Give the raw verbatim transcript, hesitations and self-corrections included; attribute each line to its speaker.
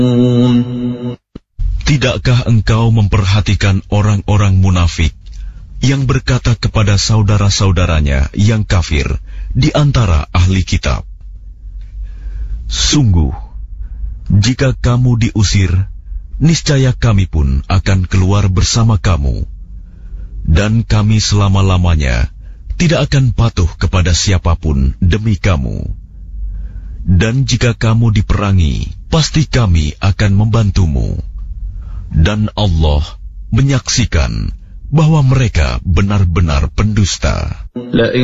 Speaker 1: Tidakkah engkau memperhatikan orang-orang munafik yang berkata kepada saudara-saudaranya yang kafir di antara ahli kitab, "Sungguh, jika kamu diusir, niscaya kami pun akan keluar bersama kamu, dan kami selama-lamanya tidak akan patuh kepada siapapun demi kamu. Dan jika kamu diperangi, pasti kami akan membantumu. Dan Allah menyaksikan bahwa mereka benar-benar pendusta."